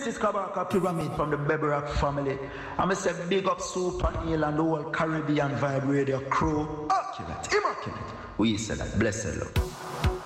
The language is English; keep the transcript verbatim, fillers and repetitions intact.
is Kabaka Pyramid from the Baby Rock family. I'm going to say big up Super Neil and the whole Caribbean Vibe Radio crew. Immaculate, immaculate. We say that. Blessed love.